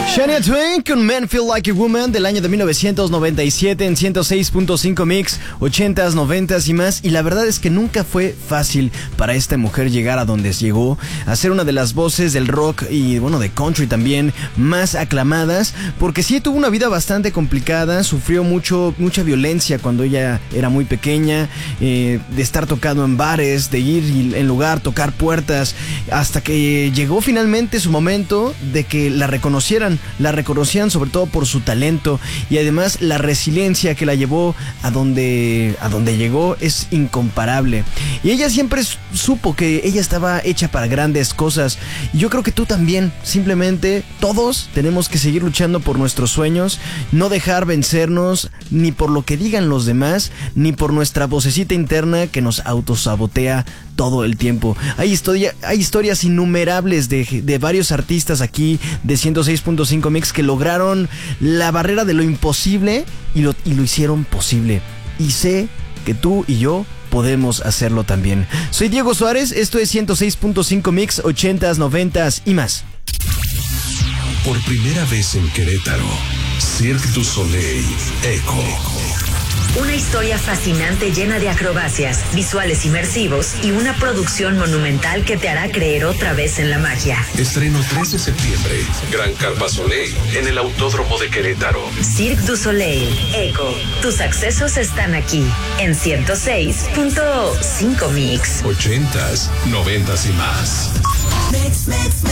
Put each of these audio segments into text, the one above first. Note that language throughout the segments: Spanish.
Shania Twain con Men Feel Like a Woman del año de 1997 en 106.5 Mix, 80s, 90s y más. Y la verdad es que nunca fue fácil para esta mujer llegar a donde llegó, a ser una de las voces del rock y bueno, de country también más aclamadas, porque sí tuvo una vida bastante complicada, sufrió mucha violencia cuando ella era muy pequeña, de estar tocando en bares, de ir y en lugar tocar puertas, hasta que llegó finalmente su momento de que la reconocieran sobre todo por su talento y además la resiliencia que la llevó a donde llegó es incomparable. Y ella siempre supo que ella estaba hecha para grandes cosas. Y yo creo que tú también. Simplemente todos tenemos que seguir luchando por nuestros sueños, no dejar vencernos ni por lo que digan los demás, ni por nuestra vocecita interna que nos autosabotea todo el tiempo. Hay historias innumerables de varios artistas aquí de 106.5 Mix que lograron la barrera de lo imposible y lo hicieron posible. Y sé que tú y yo podemos hacerlo también. Soy Diego Suárez, esto es 106.5 Mix, 80s, 90s y más. Por primera vez en Querétaro, Cirque du Soleil Echo. Una historia fascinante llena de acrobacias, visuales inmersivos y una producción monumental que te hará creer otra vez en la magia. Estreno 3 de septiembre, Gran Carpa Soleil, en el Autódromo de Querétaro. Cirque du Soleil Echo. Tus accesos están aquí, en 106.5 Mix. 80s, 90s y más. Mix.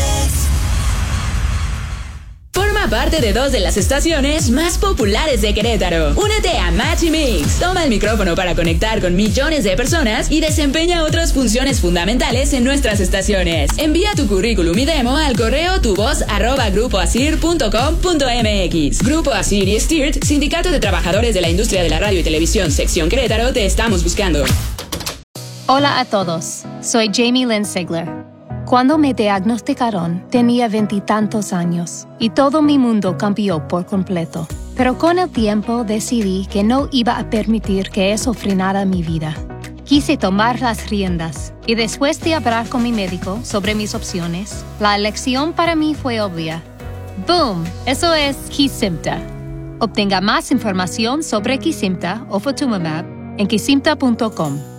Forma parte de 2 de las estaciones más populares de Querétaro. Únete a Match y Mix. Toma el micrófono para conectar con millones de personas y desempeña otras funciones fundamentales en nuestras estaciones. Envía tu currículum y demo al correo tuvoz@grupoasir.com.mx. Grupo Asir y STIRT, Sindicato de Trabajadores de la Industria de la Radio y Televisión, Sección Querétaro, te estamos buscando. Hola a todos, soy Jamie Lynn Sigler. Cuando me diagnosticaron, tenía 20 y tantos años y todo mi mundo cambió por completo. Pero con el tiempo decidí que no iba a permitir que eso frenara mi vida. Quise tomar las riendas y después de hablar con mi médico sobre mis opciones, la elección para mí fue obvia. ¡Boom! Eso es Kesimpta. Obtenga más información sobre Kesimpta o Ofatumumab en kesimpta.com.